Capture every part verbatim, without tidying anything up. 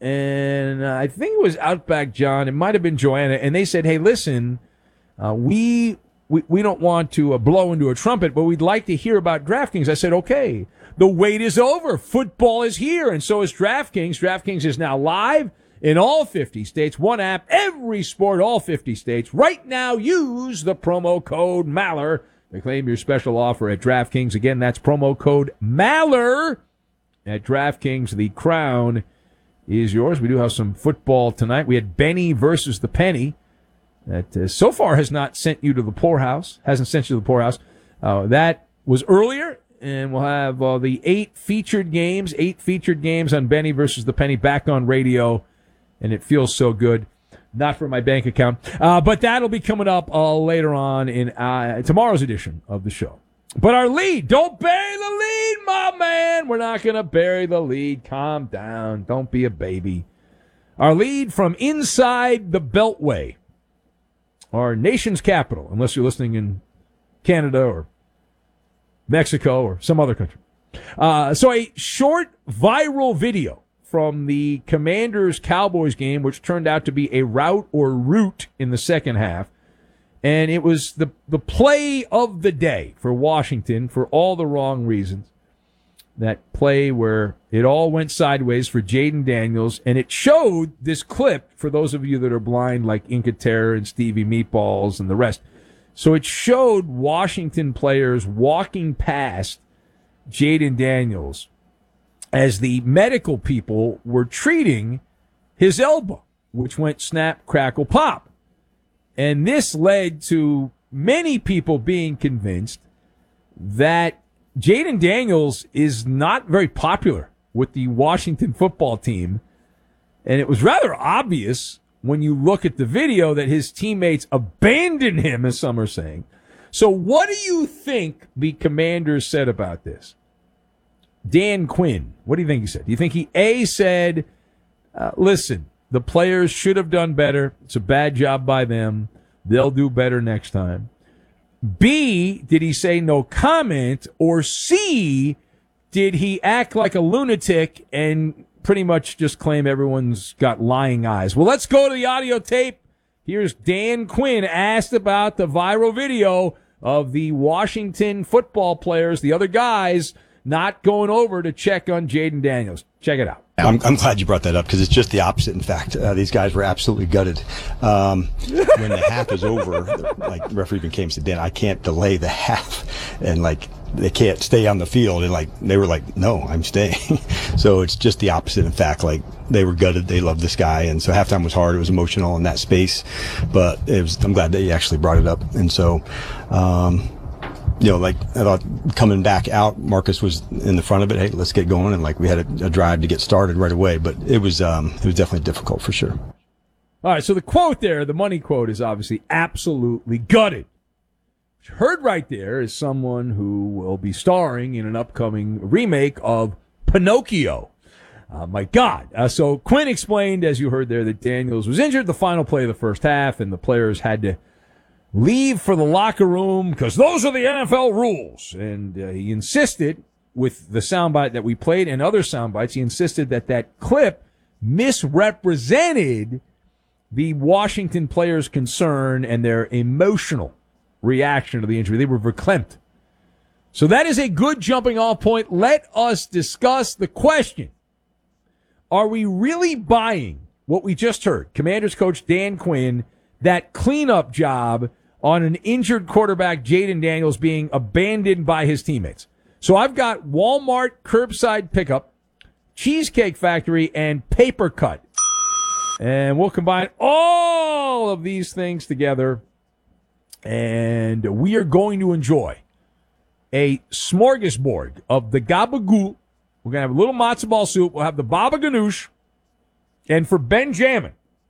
and uh, I think it was Outback John. It might have been Joanna, and they said, "Hey, listen, uh, we we we don't want to uh, blow into a trumpet, but we'd like to hear about DraftKings." I said, "Okay, the wait is over. Football is here, and so is DraftKings. DraftKings is now live in all fifty states. One app, every sport, all fifty states. Right now, use the promo code Maller to claim your special offer at DraftKings. Again, that's promo code Maller at DraftKings. The crown is yours. We do have some football tonight. We had Benny versus the Penny. That uh, so far has not sent you to the poorhouse. Hasn't sent you to the poorhouse. Uh, that was earlier, and we'll have uh, the eight featured games, eight featured games on Benny versus the Penny back on radio, and it feels so good. Not for my bank account. Uh, but that'll be coming up uh, later on in uh, tomorrow's edition of the show. But our lead, don't bury the lead, my man. We're not going to bury the lead. Calm down. Don't be a baby. Our lead from inside the Beltway, our nation's capital, unless you're listening in Canada or Mexico or some other country. Uh, so a short viral video from the Commanders-Cowboys game, which turned out to be a rout or root in the second half. And it was the, the play of the day for Washington for all the wrong reasons. That play where it all went sideways for Jaden Daniels. And it showed this clip, for those of you that are blind, like Inca Terror and Stevie Meatballs and the rest. So it showed Washington players walking past Jaden Daniels as the medical people were treating his elbow, which went snap, crackle, pop. And this led to many people being convinced that Jaden Daniels is not very popular with the Washington football team. And it was rather obvious when you look at the video that his teammates abandoned him, as some are saying. So what do you think the Commanders said about this? Dan Quinn, what do you think he said? Do you think he, A, said, uh, listen, the players should have done better. It's a bad job by them. They'll do better next time. B, did he say no comment? Or C, did he act like a lunatic and pretty much just claim everyone's got lying eyes? Well, let's go to the audio tape. Here's Dan Quinn asked about the viral video of the Washington football players, the other guys, not going over to check on Jaden Daniels. Check it out. I'm, I'm glad you brought that up because it's just the opposite. In fact, uh, these guys were absolutely gutted. Um, when the half is over, like the referee even came and said, Dan, I can't delay the half. And like, they can't stay on the field. And like, they were like, no, I'm staying. So it's just the opposite. In fact, like they were gutted. They loved this guy. And so halftime was hard. It was emotional in that space, but it was, I'm glad that you actually brought it up. And so, um, you know, like I thought coming back out, Marcus was in the front of it. Hey, let's get going. And like we had a, a drive to get started right away, but it was, um, it was definitely difficult for sure. All right. So the quote there, the money quote, is obviously absolutely gutted. What you heard right there is someone who will be starring in an upcoming remake of Pinocchio. Uh, my God. Uh, so Quinn explained, as you heard there, that Daniels was injured the final play of the first half and the players had to leave for the locker room because those are the N F L rules. And uh, he insisted, with the soundbite that we played and other soundbites, he insisted that that clip misrepresented the Washington players' concern and their emotional reaction to the injury. They were verklempt. So that is a good jumping off point. Let us discuss the question. Are we really buying what we just heard? Commanders coach Dan Quinn, that cleanup job on an injured quarterback, Jaden Daniels, being abandoned by his teammates. So I've got Walmart curbside pickup, Cheesecake Factory, and Paper Cut. And we'll combine all of these things together, and we are going to enjoy a smorgasbord of the gabagool. We're going to have a little matzo ball soup. We'll have the baba ganoush. And for Benjamin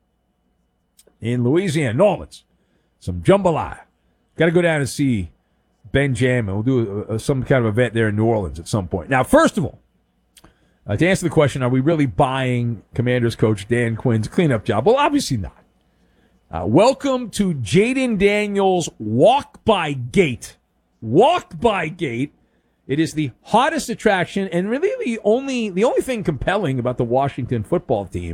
in Louisiana, New Orleans, some jambalaya. Got to go down and see Benjamin. We'll do a, a, some kind of event there in New Orleans at some point. Now, first of all, uh, to answer the question, are we really buying Commanders coach Dan Quinn's cleanup job? Well, obviously not. Uh, welcome to Jaden Daniels' walk-by gate. Walk-by gate. It is the hottest attraction and really the only the only thing compelling about the Washington football team